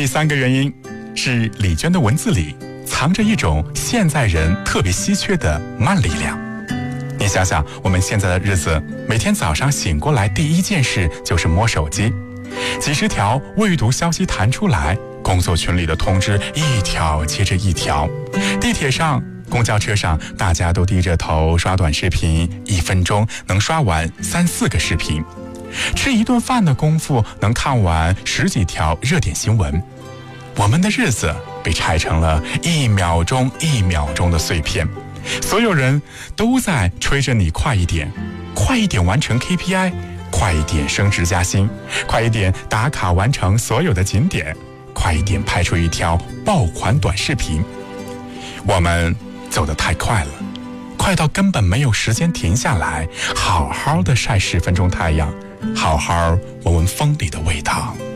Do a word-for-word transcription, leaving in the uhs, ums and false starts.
第三个原因是李娟的文字里藏着一种现在人特别稀缺的慢力量。你想想，我们现在的日子，每天早上醒过来第一件事就是摸手机，几十条未读消息弹出来，工作群里的通知一条接着一条，地铁上、公交车上，大家都低着头刷短视频，一分钟能刷完三四个视频，吃一顿饭的功夫能看完十几条热点新闻。我们的日子被拆成了一秒钟一秒钟的碎片，所有人都在催着你快一点，快一点完成 K P I， 快一点升职加薪，快一点打卡完成所有的景点，快一点拍出一条爆款短视频。我们走得太快了，快到根本没有时间停下来，好好的晒十分钟太阳，好好闻闻风里的味道。